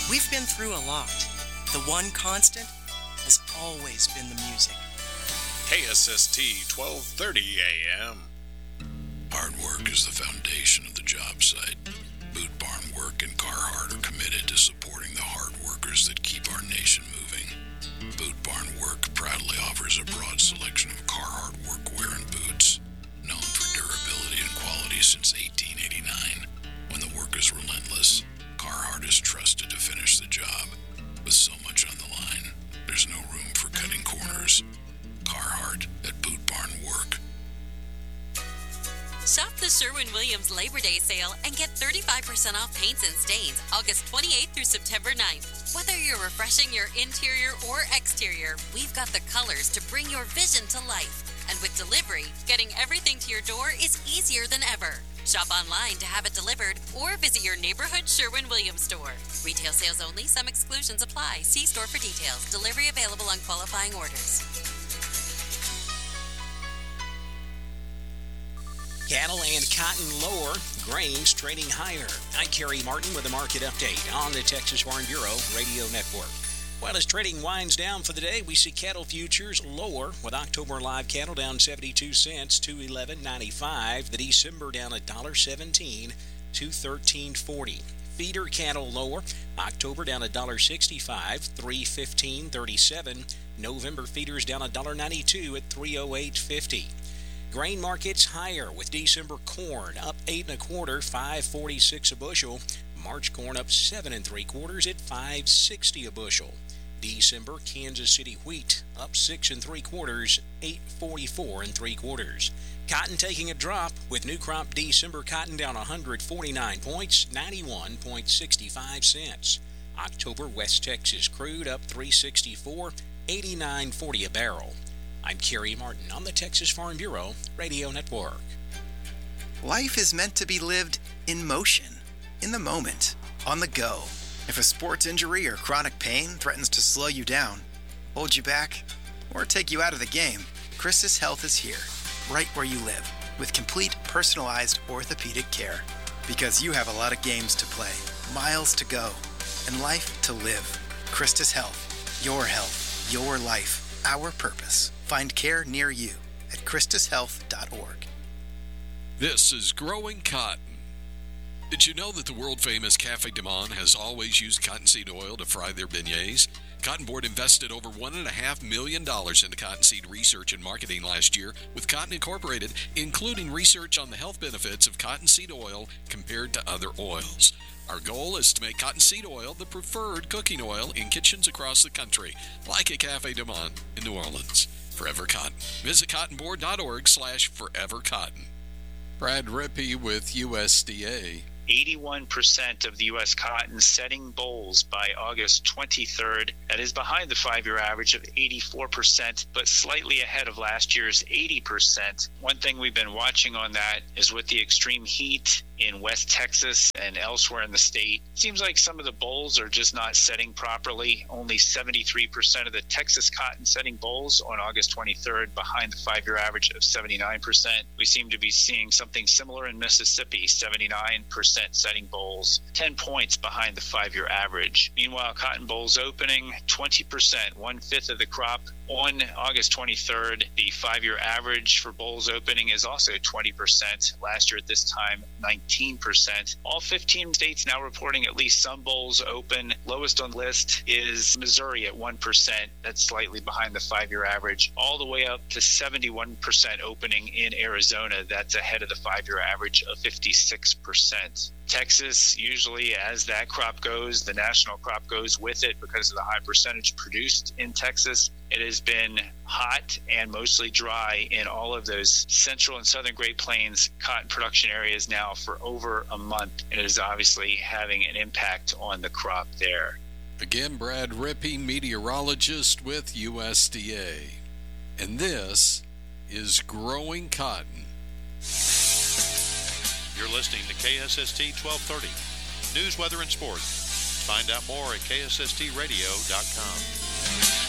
We've been through a lot. The one constant has always been the music. KSST 1230 AM. Hard work is the foundation of the job site. Boot Barn Work and Carhartt are committed to supporting the hard workers that keep our nation moving. Boot Barn Work proudly offers a broad selection of Carhartt workwear and boots, known for durability and quality since 1889. When the work is relentless, Carhartt is trusted to finish the job. With so much on the line, there's no room for cutting corners. Carhartt at Boot Barn Work. Shop the Sherwin-Williams Labor Day sale and get 35% off paints and stains August 28th through September 9th. Whether you're refreshing your interior or exterior, we've got the colors to bring your vision to life. And with delivery, getting everything to your door is easier than ever. Shop online to have it delivered or visit your neighborhood Sherwin-Williams store. Retail sales only. Some exclusions apply. See store for details. Delivery available on qualifying orders. Cattle and cotton lower, grains trading higher. I'm Kerry Martin with a market update on the Texas Farm Bureau Radio Network. Well, as trading winds down for the day, we see cattle futures lower, with October live cattle down 72 cents to $11.95. The December down $1.17 to $13.40. Feeder cattle lower, October down $1.65, $3.15.37. November feeders down $1.92 at $3.08.50. Grain markets higher, with December corn up 8 1/4, $5.46 a bushel. March corn up 7 3/4 at $5.60 a bushel. December Kansas City wheat up 6 3/4, $8.44 3/4. Cotton taking a drop, with new crop December cotton down 149 points, 91.65 cents. October West Texas crude up 364, 89.40 a barrel. I'm Kerry Martin on the Texas Farm Bureau Radio Network. Life is meant to be lived in motion, in the moment, on the go. If a sports injury or chronic pain threatens to slow you down, hold you back, or take you out of the game, Christus Health is here, right where you live, with complete personalized orthopedic care. Because you have a lot of games to play, miles to go, and life to live. Christus Health, your life, our purpose. Find care near you at christushealth.org. This is Growing Cotton. Did you know that the world-famous Cafe Du Monde has always used cottonseed oil to fry their beignets? Cotton Board invested over $1.5 million into cottonseed research and marketing last year with Cotton Incorporated, including research on the health benefits of cottonseed oil compared to other oils. Our goal is to make cottonseed oil the preferred cooking oil in kitchens across the country, like at Cafe Du Monde in New Orleans. Forever Cotton. Visit cottonboard.org/forevercotton. Brad Rippey with USDA. 81% of the U.S. cotton setting bolls by August 23rd. That is behind the 5-year average of 84%, but slightly ahead of last year's 80%. One thing we've been watching on that is with the extreme heat in West Texas and elsewhere in the state. It seems like some of the bolls are just not setting properly. Only 73% of the Texas cotton setting bolls on August 23rd, behind the 5-year average of 79%. We seem to be seeing something similar in Mississippi, 79% setting bolls, 10 points behind the 5-year average. Meanwhile, cotton bolls opening 20%, 1/5 of the crop on August 23rd. The 5-year average for bolls opening is also 20%. Last year at this time, 19%. All 15 states now reporting at least some bolls open. Lowest on the list is Missouri at 1%. That's slightly behind the 5-year average. All the way up to 71% opening in Arizona. That's ahead of the 5-year average of 56%. Texas, usually as that crop goes, the national crop goes with it because of the high percentage produced in Texas. It has been hot and mostly dry in all of those central and southern Great Plains cotton production areas now for over a month. And it is obviously having an impact on the crop there. Again, Brad Rippey, meteorologist with USDA. And this is Growing Cotton. You're listening to KSST 1230. News, weather, and sports. Find out more at KSSTradio.com.